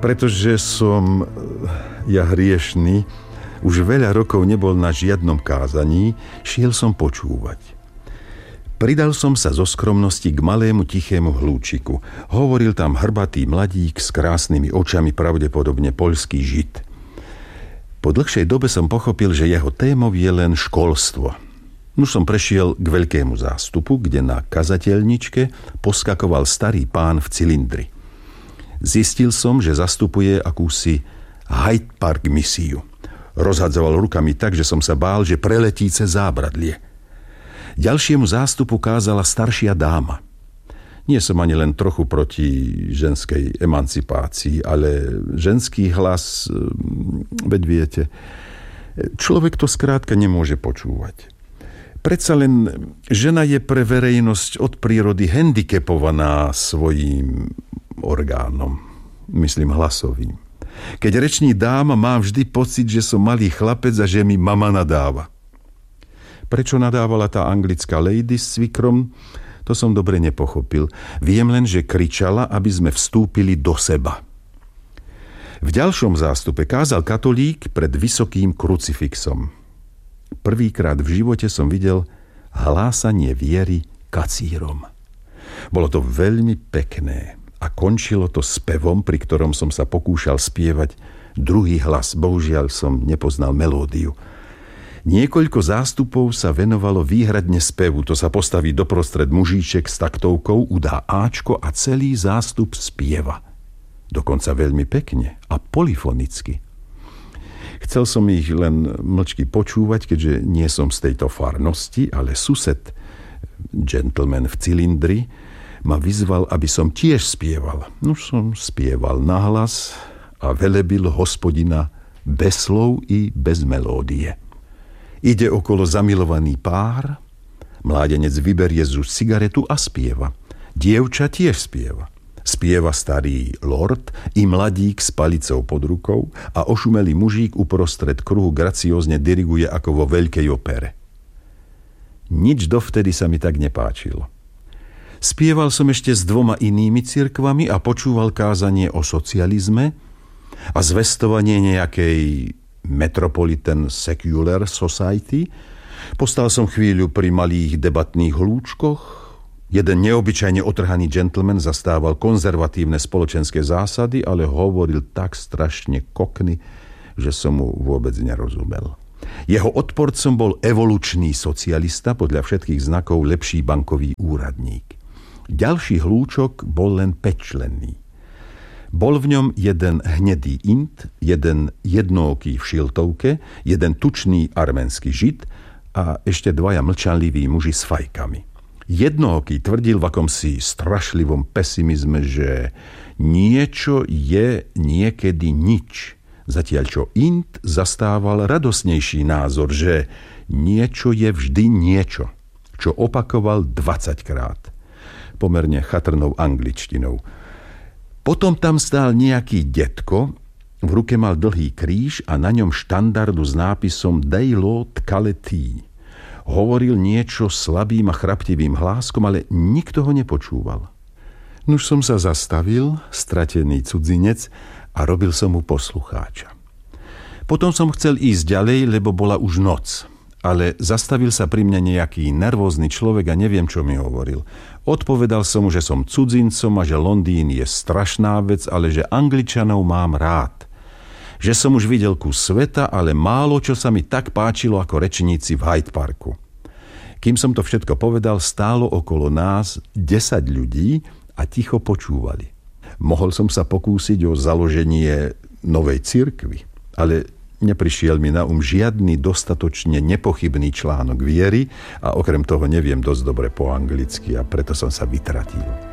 Pretože som ja hriešný, už veľa rokov nebol na žiadnom kázaní, šiel som počúvať. Pridal som sa zo skromnosti k malému tichému hlúčiku. Hovoril tam hrbatý mladík s krásnymi očami, pravdepodobne poľský žid. Po dlhšej dobe som pochopil, že jeho témou je len školstvo. Už som prešiel k veľkému zástupu, kde na kazateľničke poskakoval starý pán v cylindri. Zistil som, že zastupuje akúsi Hyde Park misiu. Rozhadzoval rukami tak, že som sa bál, že preletí cez zábradlie. Ďalšiemu zástupu kázala staršia dáma. Nie som ani len trochu proti ženskej emancipácii, ale ženský hlas, veď viete, človek to skrátka nemôže počúvať. Predsa len žena je pre verejnosť od prírody handicapovaná svojím orgánom, myslím hlasovým. Keď reční dáma, mám vždy pocit, že som malý chlapec a že mi mama nadáva. Prečo nadávala tá anglická lady s cvikrom, to som dobre nepochopil. Viem len, že kričala, aby sme vstúpili do seba. V ďalšom zástupe kázal katolík pred vysokým krucifixom. Prvýkrát v živote som videl hlásanie viery kacírom. Bolo to veľmi pekné a končilo to spevom, pri ktorom som sa pokúšal spievať druhý hlas. Bohužiaľ som nepoznal melódiu. Niekoľko zástupov sa venovalo výhradne spevu. To sa postaví doprostred mužíček s taktovkou, udá áčko a celý zástup spieva. Dokonca veľmi pekne a polyfonicky. Chcel som ich len mlčky počúvať, keďže nie som z tejto farnosti, ale sused, gentleman v cylindri, ma vyzval, aby som tiež spieval. No som spieval nahlas a velebil Hospodina bez slov i bez melódie. Ide okolo zamilovaný pár, mládenec vyberie z úst cigaretu a spieva. Dievča tiež spieva. Spieva starý lord i mladík s palicou pod rukou a ošumelý mužík uprostred kruhu graciózne diriguje ako vo veľkej opere. Nič dovtedy sa mi tak nepáčilo. Spieval som ešte s 2 inými cirkvami a počúval kázanie o socializme a zvestovanie nejakej Metropolitan Secular Society. Postal som chvíľu pri malých debatných hlúčkoch. Jeden neobyčajne otrhaný gentleman zastával konzervatívne spoločenské zásady, ale hovoril tak strašne kokny, že som mu vôbec nerozumel. Jeho odporcom bol evolučný socialista, podľa všetkých znakov lepší bankový úradník. Ďalší hlúčok bol len 5-členný. Bol v ňom jeden hnedý Int, jeden jednooký v šiltovke, jeden tučný arménsky žid a ešte 2 mlčanliví muži s fajkami. Jednooký tvrdil v akomsi strašlivom pesimizme, že niečo je niekedy nič. Zatiaľ čo Int zastával radosnejší názor, že niečo je vždy niečo, čo opakoval 20-krát. Pomerne chatrnou angličtinou. Potom tam stál nejaký detko, v ruke mal dlhý kríž a na ňom štandardu s nápisom Dei Lord Caleti. Hovoril niečo slabým a chraptivým hláskom, ale nikto ho nepočúval. Nuž som sa zastavil, stratený cudzinec, a robil som mu poslucháča. Potom som chcel ísť ďalej, lebo bola už noc. Ale zastavil sa pri mne nejaký nervózny človek a neviem, čo mi hovoril. Odpovedal som mu, že som cudzincom a že Londýn je strašná vec, ale že Angličanov mám rád. Že som už videl kus sveta, ale málo čo sa mi tak páčilo ako rečníci v Hyde Parku. Kým som to všetko povedal, stálo okolo nás 10 ľudí a ticho počúvali. Mohol som sa pokúsiť o založenie novej cirkvi, ale neprišiel mi na žiadny dostatočne nepochybný článok viery a okrem toho neviem dosť dobre po anglicky a preto som sa vytratil.